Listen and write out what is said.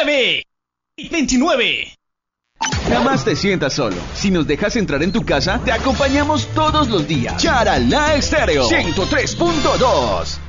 29. 29. Jamás te sientas solo. Si nos dejas entrar en tu casa, te acompañamos todos los días. Charalá Estéreo 103.2.